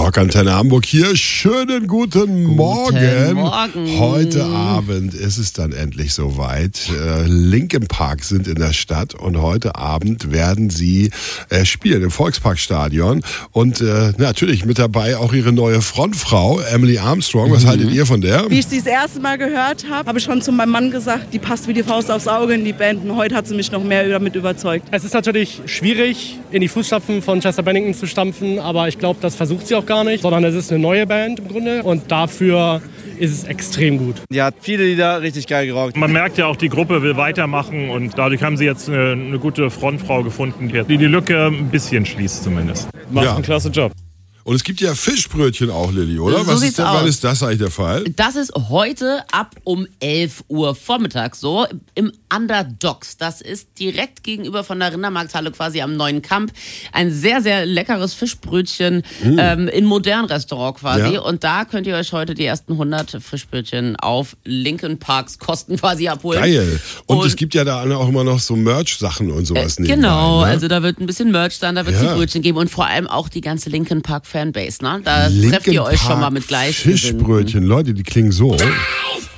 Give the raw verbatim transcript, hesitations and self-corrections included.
Rockantenne Hamburg hier. Schönen guten Morgen. Guten Morgen. Heute Abend ist es dann endlich soweit. Äh, Linkin Park sind in der Stadt und heute Abend werden sie äh, spielen im Volksparkstadion. Und äh, natürlich mit dabei auch ihre neue Frontfrau, Emily Armstrong. Was mhm. haltet ihr von der? Wie ich sie das erste Mal gehört habe, habe ich schon zu meinem Mann gesagt, die passt wie die Faust aufs Auge in die Band. Und heute hat sie mich noch mehr damit überzeugt. Es ist natürlich schwierig, in die Fußstapfen von Chester Bennington zu stampfen, aber ich glaube, das versucht sie auch gar nicht, sondern es ist eine neue Band im Grunde und dafür ist es extrem gut. Die hat viele Lieder richtig geil gerockt. Man merkt ja auch, die Gruppe will weitermachen und dadurch haben sie jetzt eine, eine gute Frontfrau gefunden, die die Lücke ein bisschen schließt zumindest. Macht Ja. einen klasse Job. Und es gibt ja Fischbrötchen auch, Lilly, oder? So Was sieht's ist denn, aus. wann ist das eigentlich der Fall? Das ist heute ab um elf Uhr vormittags so im Underdogs. Das ist direkt gegenüber von der Rindermarkthalle quasi am Neuen Kamp. Ein sehr, sehr leckeres Fischbrötchen mm. ähm, in modernen Restaurant quasi. Ja. Und da könnt ihr euch heute die ersten hundert Fischbrötchen auf Linkin Parks Kosten quasi abholen. Geil. Und, Und es gibt ja da auch immer noch so Merch-Sachen und sowas Äh, nebenbei, genau, ne? also da wird ein bisschen Merch sein, da wird es Ja. die Brötchen geben und vor allem auch die ganze Linkin Park Fanbase. Ne? Da Linkin trefft ihr euch Park schon mal mit Gleichgesinnten. Fischbrötchen, Leute, die klingen so.